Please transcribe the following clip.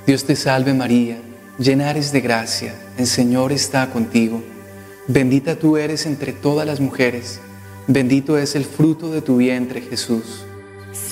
Dios te salve María, llena eres de gracia, el Señor está contigo. Bendita tú eres entre todas las mujeres, bendito es el fruto de tu vientre Jesús.